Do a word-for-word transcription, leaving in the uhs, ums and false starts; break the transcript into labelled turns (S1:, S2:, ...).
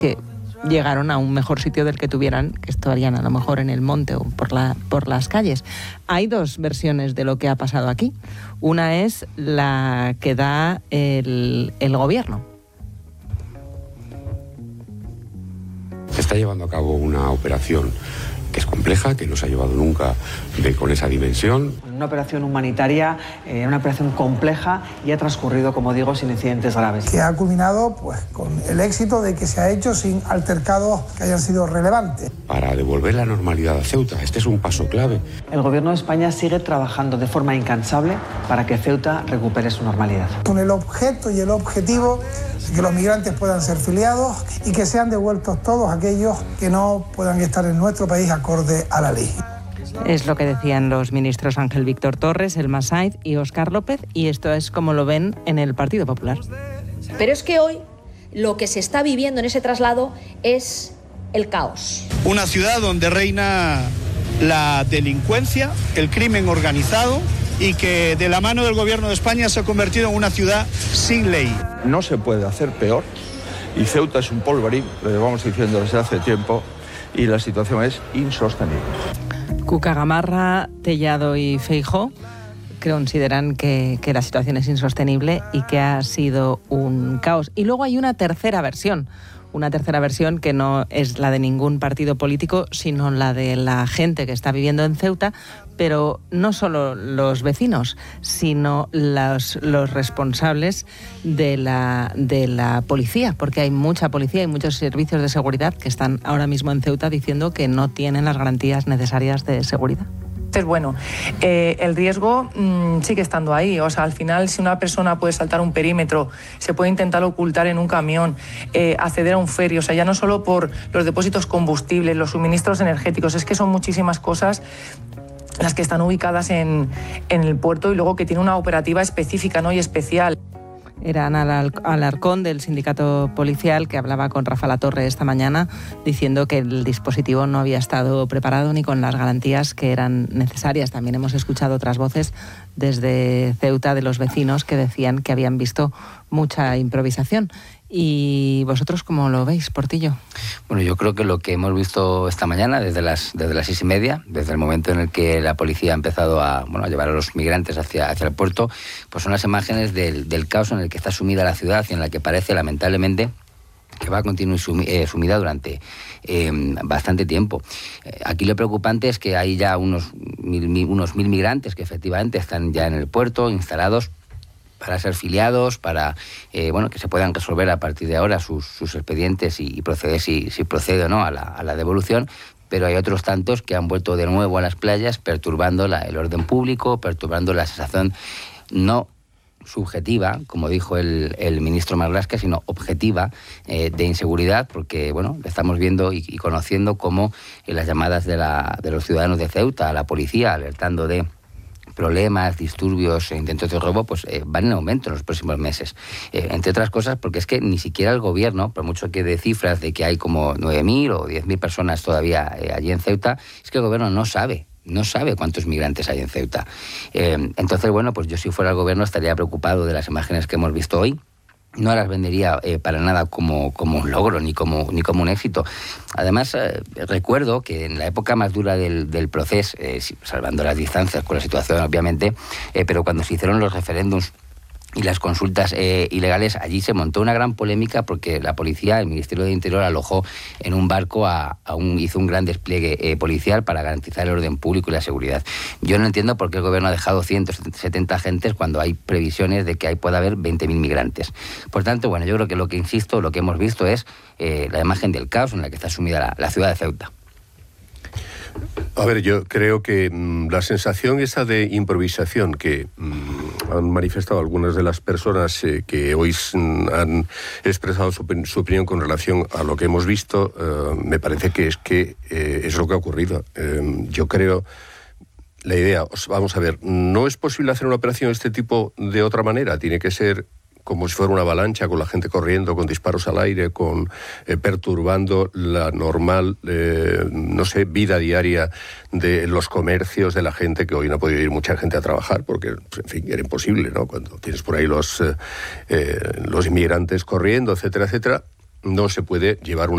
S1: que llegaron a un mejor sitio del que tuvieran, que estarían a lo mejor en el monte o por, la, por las calles. Hay dos versiones de lo que ha pasado aquí. Una es la que da el, el gobierno.
S2: Se está llevando a cabo una operación que es compleja, que no se ha llevado nunca de, con esa dimensión.
S3: Una operación humanitaria, eh, una operación compleja y ha transcurrido, como digo, sin incidentes graves.
S4: Que ha culminado pues, con el éxito de que se ha hecho sin altercados que hayan sido relevantes.
S2: Para devolver la normalidad a Ceuta, este es un paso clave.
S3: El Gobierno de España sigue trabajando de forma incansable para que Ceuta recupere su normalidad.
S4: Con el objeto y el objetivo de que los migrantes puedan ser filiados y que sean devueltos todos aquellos que no puedan estar en nuestro país acorde a la ley.
S1: Es lo que decían los ministros Ángel Víctor Torres, Elma Saiz y Óscar López, y esto es como lo ven en el Partido Popular.
S5: Pero es que hoy lo que se está viviendo en ese traslado es el caos.
S6: Una ciudad donde reina la delincuencia, el crimen organizado y que de la mano del Gobierno de España se ha convertido en una ciudad sin ley.
S7: No se puede hacer peor y Ceuta es un polvorín, lo llevamos diciendo desde hace tiempo, y la situación es insostenible.
S1: Cuca Gamarra, Tellado y Feijóo consideran que, que la situación es insostenible y que ha sido un caos. Y luego hay una tercera versión, una tercera versión que no es la de ningún partido político, sino la de la gente que está viviendo en Ceuta, pero no solo los vecinos, sino los, los responsables de la, de la policía, porque hay mucha policía y muchos servicios de seguridad que están ahora mismo en Ceuta diciendo que no tienen las garantías necesarias de seguridad.
S8: Entonces, bueno, eh, el riesgo mmm, sigue estando ahí. O sea, al final, si una persona puede saltar un perímetro, se puede intentar ocultar en un camión, eh, acceder a un ferry, o sea, ya no solo por los depósitos combustibles, los suministros energéticos, es que son muchísimas cosas las que están ubicadas en, en el puerto y luego que tiene una operativa específica, ¿no? Y especial.
S1: Era Ana Alarcón, del sindicato policial, que hablaba con Rafa Latorre esta mañana diciendo que el dispositivo no había estado preparado ni con las garantías que eran necesarias. También hemos escuchado otras voces desde Ceuta de los vecinos que decían que habían visto mucha improvisación. ¿Y vosotros cómo lo veis, Portillo?
S9: Bueno, yo creo que lo que hemos visto esta mañana, desde las desde las seis y media, desde el momento en el que la policía ha empezado a, bueno, a llevar a los migrantes hacia, hacia el puerto, pues son las imágenes del, del caos en el que está sumida la ciudad y en la que parece, lamentablemente, que va a continuar sumi, eh, sumida durante eh, bastante tiempo. Eh, aquí lo preocupante es que hay ya unos mil, mil, unos mil migrantes que efectivamente están ya en el puerto, instalados, para ser filiados, para eh, bueno, que se puedan resolver a partir de ahora sus, sus expedientes y, y proceder si, si procede o no a la, a la devolución, pero hay otros tantos que han vuelto de nuevo a las playas perturbando la, el orden público, perturbando la sensación no subjetiva, como dijo el, el ministro Marlaska, sino objetiva eh, de inseguridad, porque bueno, estamos viendo y, y conociendo cómo eh, las llamadas de, la, de los ciudadanos de Ceuta a la policía alertando de problemas, disturbios e intentos de robo, pues eh, van en aumento en los próximos meses. Eh, entre otras cosas, porque es que ni siquiera el gobierno, por mucho que dé cifras de que hay como nueve mil o diez mil personas todavía eh, allí en Ceuta, es que el gobierno no sabe, no sabe cuántos migrantes hay en Ceuta. Eh, entonces, bueno, pues yo si fuera el gobierno estaría preocupado de las imágenes que hemos visto hoy. No las vendería eh, para nada como, como un logro ni como, ni como un éxito. Además, eh, recuerdo que en la época más dura del, del proceso, eh, salvando las distancias con la situación obviamente, eh, pero cuando se hicieron los referéndums y las consultas eh, ilegales, allí se montó una gran polémica porque la policía, el Ministerio de Interior, alojó en un barco, a, a un, hizo un gran despliegue eh, policial para garantizar el orden público y la seguridad. Yo no entiendo por qué el gobierno ha dejado ciento setenta agentes cuando hay previsiones de que ahí pueda haber veinte mil migrantes. Por tanto, bueno, yo creo que lo que insisto, lo que hemos visto es eh, la imagen del caos en la que está sumida la, la ciudad de Ceuta.
S10: A ver, yo creo que mmm, la sensación esa de improvisación que mmm, han manifestado algunas de las personas eh, que hoy mmm, han expresado su, su opinión con relación a lo que hemos visto, eh, me parece que es que eh, es lo que ha ocurrido. Eh, yo creo, la idea, vamos a ver, no es posible hacer una operación de este tipo de otra manera, tiene que ser como si fuera una avalancha, con la gente corriendo, con disparos al aire, con eh, perturbando la normal, eh, no sé, vida diaria de los comercios, de la gente, que hoy no ha podido ir mucha gente a trabajar, porque, pues, en fin, era imposible, ¿no? Cuando tienes por ahí los, eh, eh, los inmigrantes corriendo, etcétera, etcétera, no se puede llevar una